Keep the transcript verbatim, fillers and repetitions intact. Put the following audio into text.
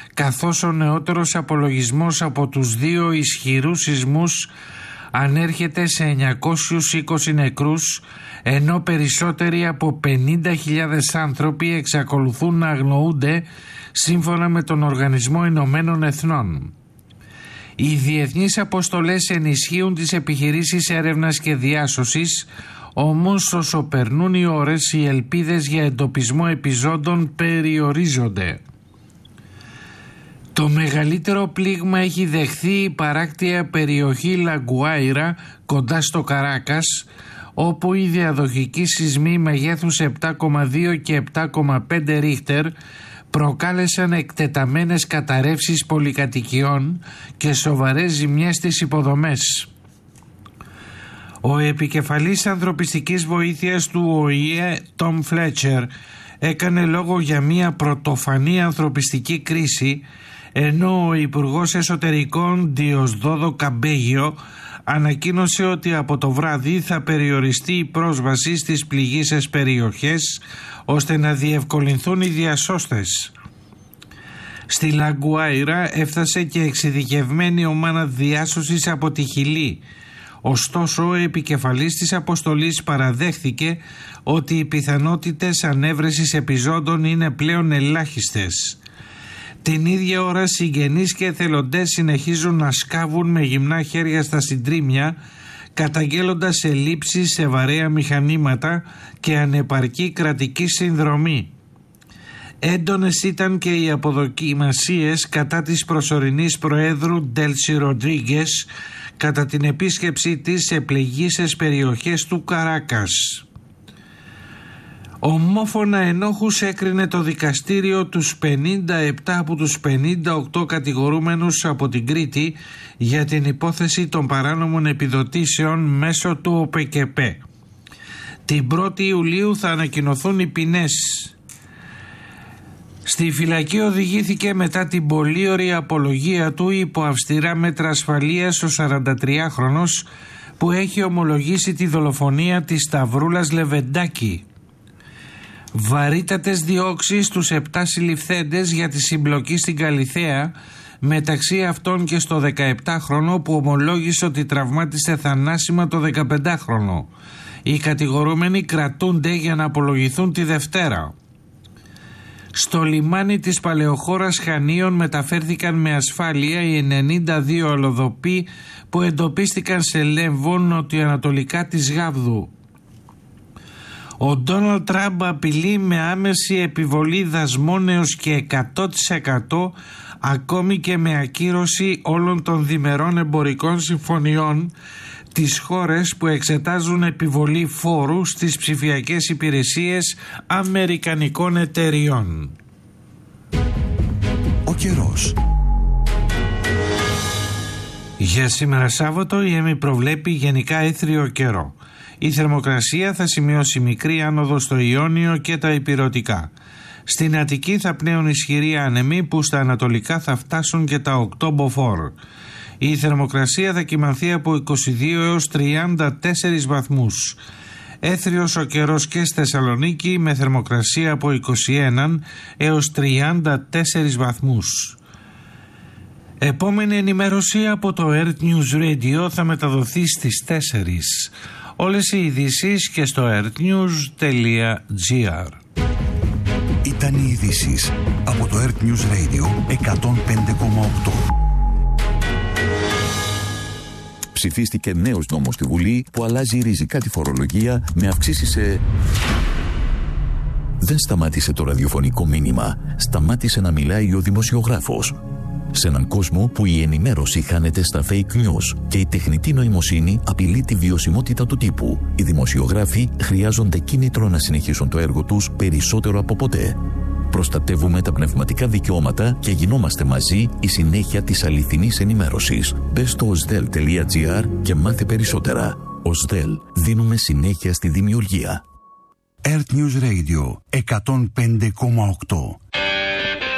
καθώς ο νεότερος απολογισμός από τους δύο ισχυρούς σεισμούς ανέρχεται σε εννιακόσιους είκοσι νεκρούς, ενώ περισσότεροι από πενήντα χιλιάδες άνθρωποι εξακολουθούν να αγνοούνται σύμφωνα με τον Οργανισμό Ηνωμένων Εθνών. Οι διεθνείς αποστολές ενισχύουν τις επιχειρήσεις έρευνας και διάσωσης, όμως όσο περνούν οι ώρες οι ελπίδες για εντοπισμό επιζώντων περιορίζονται. Το μεγαλύτερο πλήγμα έχει δεχθεί η παράκτια περιοχή Λαγκουάιρα κοντά στο Καράκας, όπου οι διαδοχικοί σεισμοί μεγέθους επτά κόμμα δύο και επτά κόμμα πέντε ρίχτερ προκάλεσαν εκτεταμένες καταρρεύσεις πολυκατοικιών και σοβαρές ζημιές στις υποδομές. Ο επικεφαλής ανθρωπιστικής βοήθειας του Ο Η Ε, Τόμ Φλέτσερ, έκανε λόγο για μια πρωτοφανή ανθρωπιστική κρίση, ενώ ο Υπουργός Εσωτερικών Διοσδόδο Καμπέγιο ανακοίνωσε ότι από το βράδυ θα περιοριστεί η πρόσβαση στις πληγείσες περιοχές ώστε να διευκολυνθούν οι διασώστες. Στη Λαγκουάιρα έφτασε και εξειδικευμένη ομάδα διάσωσης από τη Χιλή. Ωστόσο, ο επικεφαλής της αποστολής παραδέχθηκε ότι οι πιθανότητες ανέβρεσης επιζώντων είναι πλέον ελάχιστες. Την ίδια ώρα συγγενείς και εθελοντές συνεχίζουν να σκάβουν με γυμνά χέρια στα συντρίμμια, καταγγέλλοντας ελλείψεις σε βαρέα μηχανήματα και ανεπαρκή κρατική συνδρομή. Έντονες ήταν και οι αποδοκιμασίες κατά της προσωρινής Προέδρου Ντέλσι Ροντρίγκες κατά την επίσκεψή της σε πληγείσες περιοχές του Καράκας. Ομόφωνα ενόχους έκρινε το δικαστήριο τους πενήντα επτά από τους πενήντα οκτώ κατηγορούμενους από την Κρήτη για την υπόθεση των παράνομων επιδοτήσεων μέσω του Ο Πε Κε Πε. Την πρώτη Ιουλίου θα ανακοινωθούν οι ποινές. Στη φυλακή οδηγήθηκε μετά την πολύωρη απολογία του υπό αυστηρά μέτρα ασφαλείας ο σαραντατριάχρονος που έχει ομολογήσει τη δολοφονία της Σταυρούλας Λεβεντάκη. Βαρύτατες διώξεις στους επτά συλληφθέντες για τη συμπλοκή στην Καλιθέα, μεταξύ αυτών και στο δεκαεπτάχρονο που ομολόγησε ότι τραυμάτισε θανάσιμα το δεκαπεντάχρονο. Οι κατηγορούμενοι κρατούνται για να απολογηθούν τη Δευτέρα. Στο λιμάνι της Παλαιοχώρας Χανίων μεταφέρθηκαν με ασφάλεια οι ενενήντα δύο αλλοδοποί που εντοπίστηκαν σε Λέμβο νοτιοανατολικά της Γάβδου. Ο Ντόναλντ Τραμπ απειλεί με άμεση επιβολή δασμών έως και εκατό τοις εκατό, ακόμη και με ακύρωση όλων των διμερών εμπορικών συμφωνιών τις χώρες που εξετάζουν επιβολή φόρου στις ψηφιακές υπηρεσίες αμερικανικών εταιριών. Ο καιρός. Για σήμερα Σάββατο η ΕΜΗ προβλέπει γενικά έθριο καιρό. Η θερμοκρασία θα σημειώσει μικρή άνοδο στο Ιόνιο και τα Ηπειρωτικά. Στην Αττική θα πνέουν ισχυροί άνεμοι που στα ανατολικά θα φτάσουν και τα οκτώ μποφόρ. Η θερμοκρασία θα κυμανθεί από είκοσι δύο έως τριάντα τέσσερις βαθμούς. Έθριος ο καιρός και στη Θεσσαλονίκη με θερμοκρασία από είκοσι ένα έως τριάντα τέσσερις βαθμούς. Επόμενη ενημέρωση από το Earth News Radio θα μεταδοθεί στις τέσσερις. Όλες οι ειδήσεις και στο earthnews τελεία gr. Ήταν οι ειδήσεις από το Earth News Radio εκατόν πέντε κόμμα οκτώ. Ψηφίστηκε νέος νόμος στη Βουλή που αλλάζει ριζικά τη φορολογία με αυξήσεις σε... Δεν σταμάτησε το ραδιοφωνικό μήνυμα. Σταμάτησε να μιλάει ο δημοσιογράφος. Σε έναν κόσμο που η ενημέρωση χάνεται στα fake news και η τεχνητή νοημοσύνη απειλεί τη βιωσιμότητα του τύπου, οι δημοσιογράφοι χρειάζονται κίνητρο να συνεχίσουν το έργο τους περισσότερο από ποτέ. Προστατεύουμε τα πνευματικά δικαιώματα και γινόμαστε μαζί η συνέχεια της αληθινής ενημέρωσης. Μπες στο οσδέλ τελεία gr και μάθε περισσότερα. οσδέλ, δίνουμε συνέχεια στη δημιουργία. Earth News Radio εκατόν πέντε κόμμα οκτώ.